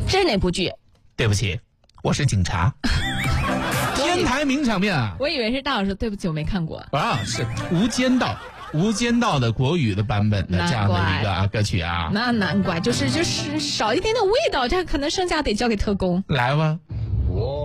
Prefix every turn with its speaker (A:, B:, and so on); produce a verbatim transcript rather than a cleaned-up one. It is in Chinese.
A: 这是哪部剧？
B: 对不起，我是警察。天台名场面啊！
A: 我以为是大老师，对不起，我没看过
B: 啊，是《无间道》。《无间道》的国语的版本的这样的一个、啊、歌曲啊，
A: 那难怪，就是就是少一点点味道，这可能剩下得交给特工。
B: 来吧。